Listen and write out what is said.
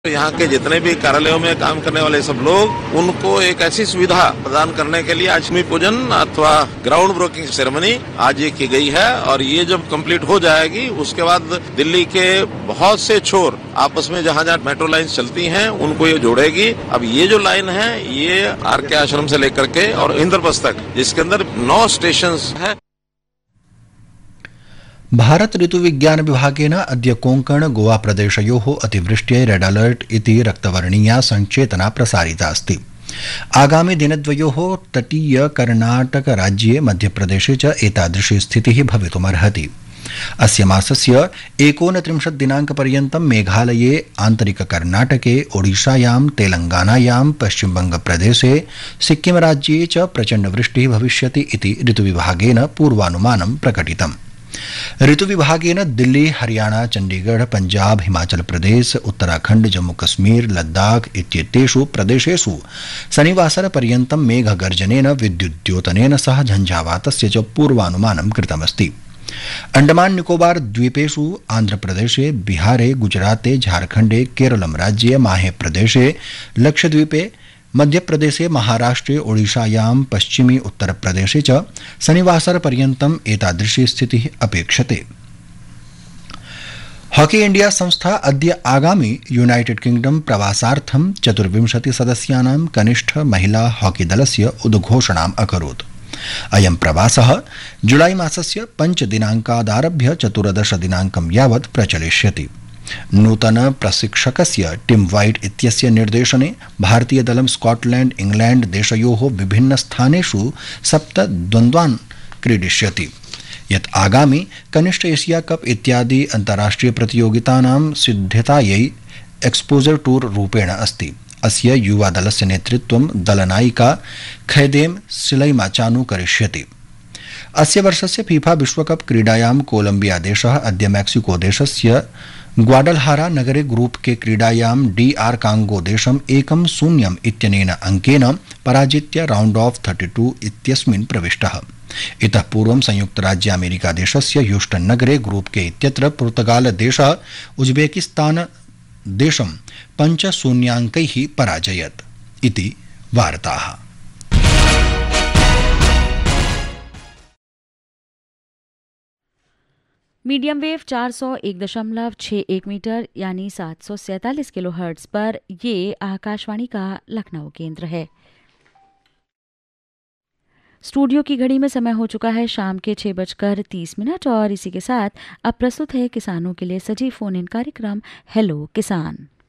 यहाँ के जितने भी कार्यालयों में काम करने वाले सब लोग, उनको एक ऐसी सुविधा प्रदान करने के लिए आज भूमि पूजन अथवा ग्राउंड ब्रेकिंग सेरेमनी आज ये की गई है। और ये जब कंप्लीट हो जाएगी उसके बाद दिल्ली के बहुत से छोर आपस में जहाँ जहाँ मेट्रो लाइन चलती हैं उनको ये जोड़ेगी। अब ये जो लाइन है ये आर के आश्रम से लेकर के और इंद्रप्रस्थ तक, जिसके अंदर 9 स्टेशन है। भारत ऋतुविज्ञान विभागेन अद्य कोंकण गोवा प्रदेशयोः अतिवृष्ट्यै रेड अलर्ट इति रक्तवर्णीया संचेतना प्रसारिता अस्ति। आगामि दिनद्वयोः तटीय कर्णाटक राज्ये मध्यप्रदेशे च एतादृशी स्थितिः भवितुमर्हति। अस्य मासस्य 29 दिनाङ्कपर्यन्तं मेघालये, आन्तरिक कर्णाटके, ओडिशायां, तेलंगानायां, पश्चिमबंगप्रदेशे, सिक्किम राज्ये च प्रचण्डवृष्टिः भविष्यति इति ऋतुविभागेन पूर्वानुमानं प्रकटितम्। ऋतुविभागेन दिल्ली, हरियाणा, चंडीगढ़, पंजाब, हिमाचल प्रदेश, उत्तराखंड, जम्मू कश्मीर, लद्दाख इत्येतेषु प्रदेशेषु शनिवासरपर्यन्तं मेघगर्जनेन, विद्युद्योतनेन सह झंझावातस्य च पूर्वानुमानं कृतमस्ति। अंडमान निकोबार द्वीपेषु, आंध्रप्रदेशे, बिहारे, गुजराते, झारखंडे, केरलम राज्ये, माहे प्रदेशे, लक्षद्वीपे, मध्यप्रदेशे, महाराष्ट्रे, ओडिशायां, पश्चिमी उत्तरप्रदेशे च शनिवासरपर्यन्तम् एतादृशी स्थितिः अपेक्षते। हॉकी इंडिया संस्था अद्य आगामि यूनाइटेड किंगडम प्रवासार्थं 24 सदस्यानां कनिष्ठ महिला हॉकी दलस्य उद्घोषणाम् अकरोत्। अयं प्रवासः जुलाई मासस्य 5 दिनाङ्कादारभ्य 14 दिनाङ्कं यावत् प्रचलिष्यति। नूतन प्रशिक्षकस्य टिम वाइट इत्यस्य निर्देशने भारतीय दलं स्कॉटलैंड, इंग्लैंड देशयोः विभिन्न स्थानेषु 7 द्वन्द्वान् क्रीडिष्यति, यत् आगामि कनिष्ठ एशिया कप इत्यादि अन्ताराष्ट्रिय प्रतियोगितानां सिद्धतायै एक्सपोजर टूर रूपेण अस्ति। अस्य युवा दलस्य नेतृत्वं दलनायिका खैदेम सिलैमाचानु करिष्यति। अस्य वर्षस्य फीफा विश्वकप क्रीडायां कोलंबिया देशः अद्य मैक्सिको देशस्य ग्वाडलहारा नगरे ग्रुप के क्रीडायां DR कांगो देशं 1-0 इत्यनेन अंकेन पराजित्य राउंड ऑफ 32 इत्यस्मिन् प्रविष्टः। इतः पूर्वं संयुक्तराज्य अमेरिका देशस्य ह्यूस्टन नगरे ग्रुप के इत्यत्र पुर्तगाल देशः उज्बेकिस्तान देशं 5-0 अंकैः पराजयत् इति वार्ताः। मीडियम वेव 401.61 मीटर यानी 747 किलोहर्ट्ज पर ये आकाशवाणी का लखनऊ केंद्र है। स्टूडियो की घड़ी में समय हो चुका है शाम के 6:30 और इसी के साथ अब प्रस्तुत है किसानों के लिए सजीव फोन इन कार्यक्रम हेलो किसान।